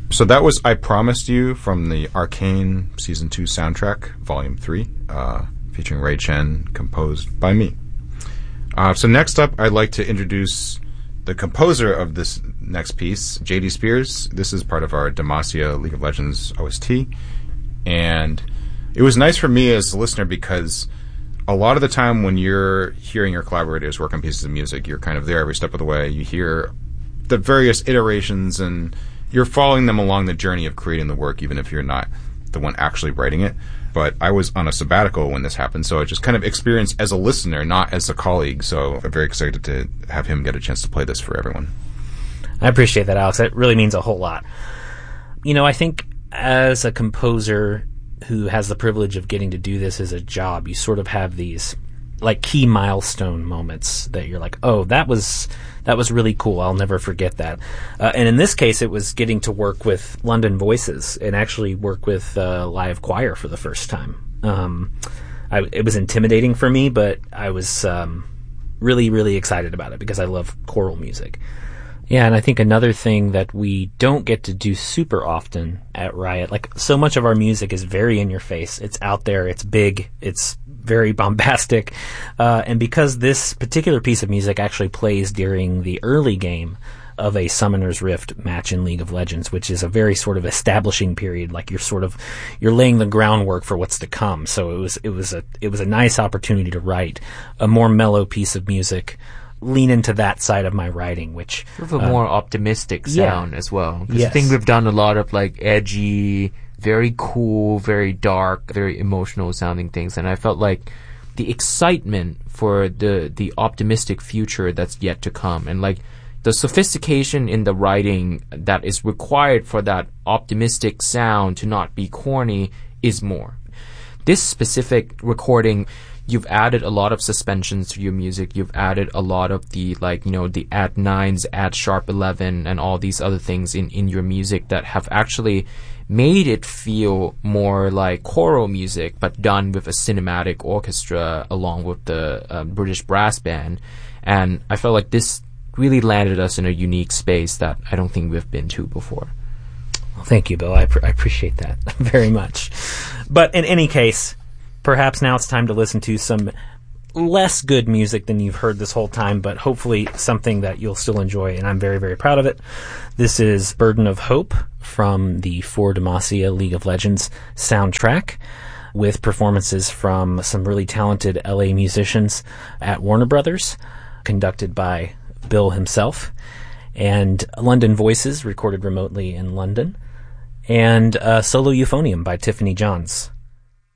So that was I Promised You from the Arcane Season 2 soundtrack, Volume 3, featuring Ray Chen, composed by me. So next up, I'd like to introduce the composer of this next piece, J.D. Spears. This is part of our Demacia League of Legends OST. And it was nice for me as a listener because a lot of the time when you're hearing your collaborators work on pieces of music, you're kind of there every step of the way. You hear the various iterations and you're following them along the journey of creating the work, even if you're not the one actually writing it. But I was on a sabbatical when this happened, so I just kind of experienced as a listener, not as a colleague. So I'm very excited to have him get a chance to play this for everyone. I appreciate that, Alex. That really means a whole lot. You know, I think as a composer who has the privilege of getting to do this as a job, you sort of have these like key milestone moments that you're like, oh, that was really cool. I'll never forget that. And in this case, it was getting to work with London Voices and actually work with live choir for the first time. It was intimidating for me, but I was really, really excited about it because I love choral music. Yeah, and I think another thing that we don't get to do super often at Riot, like so much of our music is very in your face. It's out there, it's big, it's very bombastic. And because this particular piece of music actually plays during the early game of a Summoner's Rift match in League of Legends, which is a very sort of establishing period, like you're laying the groundwork for what's to come. So it was a nice opportunity to write a more mellow piece of music, lean into that side of my writing, which sort of a more optimistic sound as well. Because Yes. I think we've done a lot of like edgy, very cool, very dark, very emotional sounding things, and I felt like the excitement for the optimistic future that's yet to come, and like the sophistication in the writing that is required for that optimistic sound to not be corny is more. This specific recording, you've added a lot of suspensions to your music. You've added a lot of the, like, you know, the add 9s, add sharp 11, and all these other things in your music that have actually made it feel more like choral music, but done with a cinematic orchestra along with the British brass band. And I felt like this really landed us in a unique space that I don't think we've been to before. Well, thank you, Bill. I appreciate that very much. But in any case, perhaps now it's time to listen to some less good music than you've heard this whole time, but hopefully something that you'll still enjoy, and I'm very, very proud of it. This is Burden of Hope from the For Demacia League of Legends soundtrack, with performances from some really talented LA musicians at Warner Brothers, conducted by Bill himself, and London Voices, recorded remotely in London, and Solo Euphonium by Tiffany Johns.